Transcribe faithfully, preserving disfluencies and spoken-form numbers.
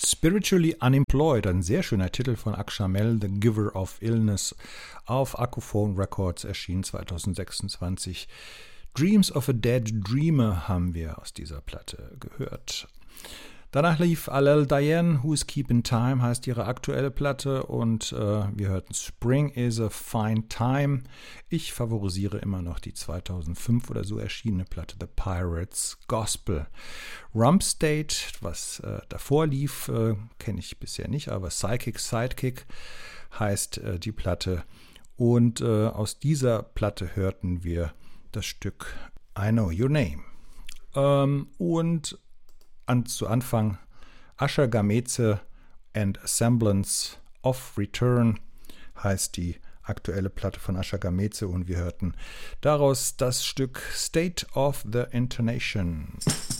Spiritually Unemployed, ein sehr schöner Titel von Akshamel, The Giver of Illness, auf Akuphone Records, erschienen zwanzig sechsundzwanzig. Dreams of a Dead Dreamer haben wir aus dieser Platte gehört. Danach lief Alel Diane, Who's Keeping Time, heißt ihre aktuelle Platte, und äh, wir hörten Spring is a Fine Time. Ich favorisiere immer noch die zweitausendfünf oder so erschienene Platte The Pirates Gospel. Rump State, was äh, davor lief, äh, kenne ich bisher nicht, aber Psychic Sidekick heißt äh, die Platte. Und äh, aus dieser Platte hörten wir das Stück I Know Your Name. Ähm, und An, zu Anfang Asher Gameze and a Semblance of Return heißt die aktuelle Platte von Asher Gameze, und wir hörten daraus das Stück State of the Intonation.